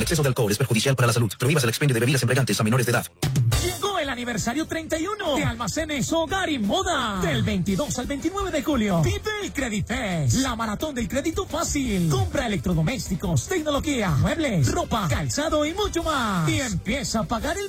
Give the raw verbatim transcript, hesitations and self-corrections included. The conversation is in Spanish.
exceso de alcohol es perjudicial para la salud. Prohíbas el expendio de bebidas embriagantes a menores de edad. Llegó el aniversario treinta y uno de Almacenes Hogar y Moda. Del veintidós al veintinueve de julio. Vive el Credit Fest, la maratón del crédito fácil. Compra electrodomésticos, tecnología, muebles, ropa, calzado y mucho más. Y empieza a pagar el